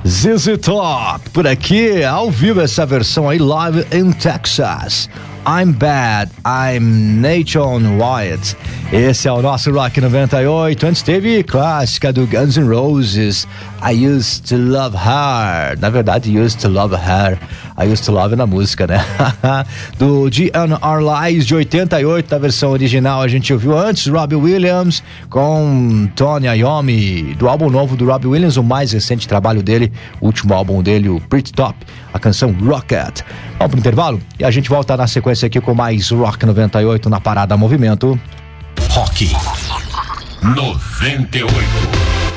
ZZ Top, por aqui, ao vivo essa versão aí, Live in Texas. I'm Bad, I'm Nathan Wyatt. Esse é o nosso Rock 98. Antes teve clássica do Guns N' Roses, I Used to Love Her. Na verdade, Used to Love Her. I Used to Love na música, né? Do GNR Lies de 88, da versão original a gente ouviu antes, Robbie Williams com Tony Iommi, do álbum novo do Robbie Williams, o mais recente trabalho dele, o último álbum dele, o Pretty Top, a canção Rocket. Vamos pro intervalo e a gente volta na sequência aqui com mais Rock 98 na Parada Movimento. Rock 98.